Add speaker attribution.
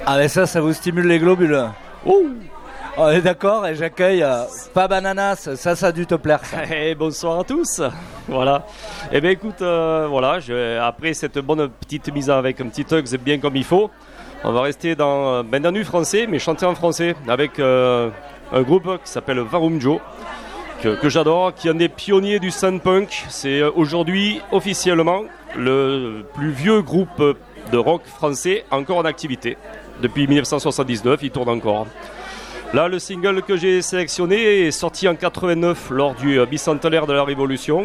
Speaker 1: Ah mais ça vous stimule les globules.
Speaker 2: Oh.
Speaker 1: On est d'accord et j'accueille Fab Ananas, ça a dû te plaire ça.
Speaker 2: Et bonsoir à tous. Voilà. Eh bien écoute, voilà, après cette bonne petite mise avec un petit Tugs bien comme il faut, on va rester dans du français, mais chanter en français avec un groupe qui s'appelle Varumjo, que j'adore, qui est un des pionniers du soundpunk. C'est aujourd'hui officiellement le plus vieux groupe de rock français encore en activité. Depuis 1979, il tourne encore. Là, le single que j'ai sélectionné est sorti en 89 lors du bicentenaire de la Révolution.